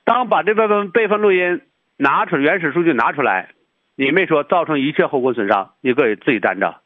当把这个备份录音拿出原始数据拿出来，你没说造成一切后果损伤，你可以自己担着。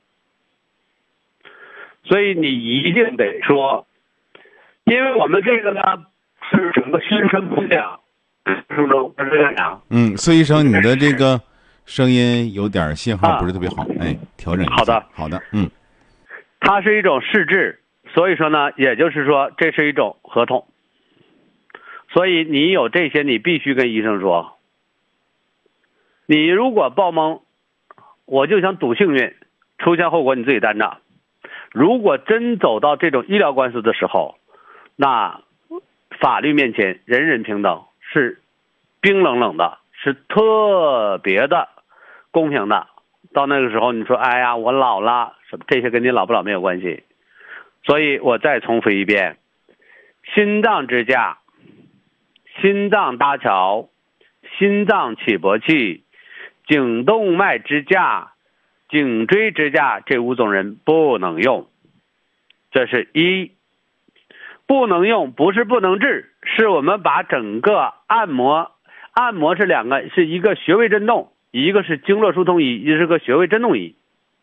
所以你一定得说，因为我们这个呢是整个宣传不讲，是不是这样？ 孙医生，你的这个声音有点信号不是特别好，调整一下。好的， 它是一种试制，所以说呢，也就是说这是一种合同，所以你有这些，你必须跟医生说。你如果报蒙，我就想赌幸运，出现后果你自己担着。如果真走到这种医疗官司的时候，那法律面前人人平等，是冰冷冷的，是特别的公平的。到那个时候你说哎呀我老了，什么这些跟你老不老没有关系。所以我再重复一遍，心脏支架、心脏搭桥、心脏起搏器、颈动脉支架、颈椎支架，这5种人不能用。这是一，不能用不是不能治，是我们把整个按摩是两个，是一个穴位振动，一个是经络疏通仪，一个是个穴位振动仪。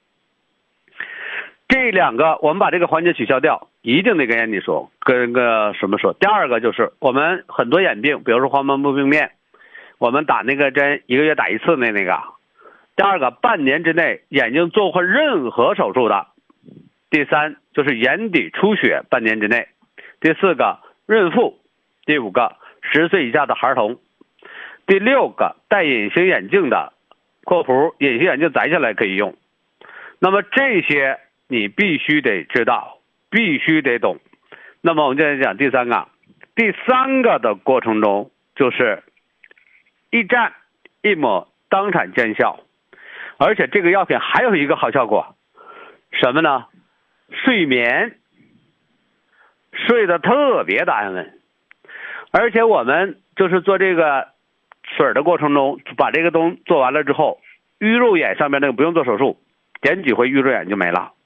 这2个我们把这个环节取消掉，一定得跟人家说，跟个什么说。第二个就是我们很多眼病，比如说黄斑部病变，我们打那个针1个月打1次那个。第二个，半年之内眼睛做过任何手术的。第3就是眼底出血半年之内。第4个，孕妇。第5个，10岁以下的孩童。第6个，戴隐形眼镜的（括弧隐形眼镜摘下来可以用）。那么这些你必须得知道，必须得懂。那么我们现在讲第3个，第3个的过程中就是一站一抹当场见效。而且这个药品还有一个好效果，什么呢？睡眠，睡得特别的安稳。而且我们就是做这个水的过程中，把这个东西做完了之后，淤肉眼上面那个不用做手术，点几回淤肉眼就没了，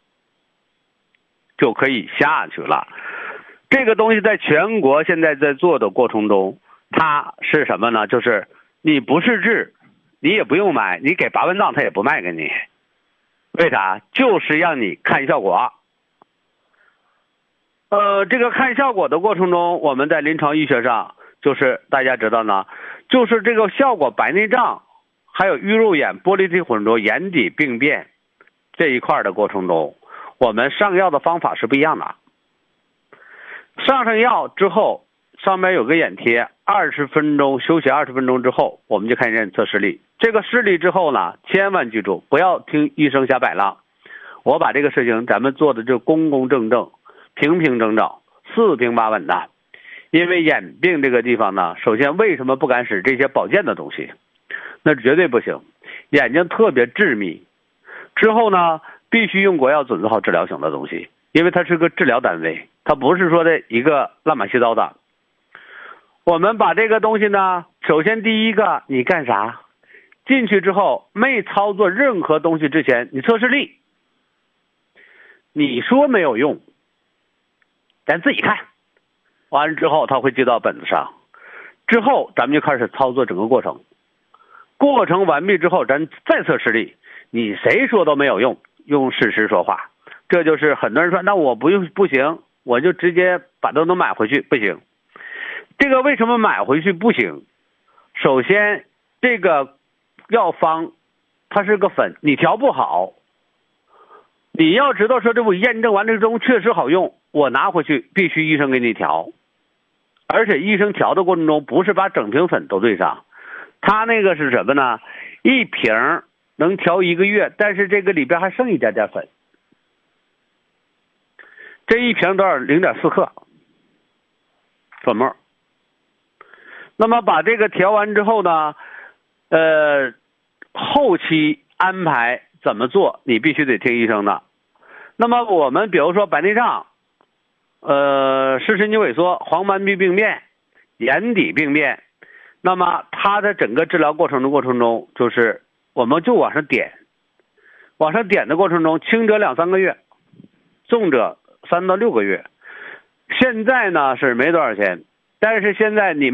就可以下去了。这个东西在全国现在在做的过程中，它是什么呢？就是你不是治，你也不用买，你给拔完脏他也不卖给你。为啥？就是让你看效果。这个看效果的过程中，我们在临床医学上，就是大家知道呢，就是这个效果，白内障，还有淤肉眼、玻璃体混浊、眼底病变这一块的过程中，我们上药的方法是不一样的。上药之后，上面有个眼贴，20分钟休息20分钟之后，我们就看人测视力。这个视力之后呢，千万记住，不要听医生瞎摆了。我把这个事情咱们做的就公公正正、平平整整、四平八稳的。因为眼病这个地方呢，首先为什么不敢使这些保健的东西？那绝对不行，眼睛特别致密。之后呢，必须用国药准字号治疗型的东西，因为它是个治疗单位，它不是说的一个乱码七糟的。我们把这个东西呢，首先第一个，你干啥？进去之后没操作任何东西之前，你测视力。你说没有用，咱自己看。完了之后，他会记到本子上。之后咱们就开始操作整个过程。过程完毕之后，咱再测视力。你谁说都没有用，用事实说话。这就是很多人说，那我不行，我就直接把都能买回去，不行。这个为什么买回去不行？首先，这个药方它是个粉，你调不好。你要知道说这我验证完这中确实好用，我拿回去必须医生给你调。而且医生调的过程中不是把整瓶粉都兑上，他那个是什么呢？一瓶能调1个月，但是这个里边还剩一点点粉。这一瓶多少？0.4克粉末。那么把这个调完之后呢，后期安排怎么做，你必须得听医生的。那么我们比如说白内障、视神经萎缩、黄斑部病变、眼底病变，那么它的整个治疗过程中，就是我们就往上点的过程中，轻者2、3个月，重者3到6个月。现在呢是没多少钱，但是现在你们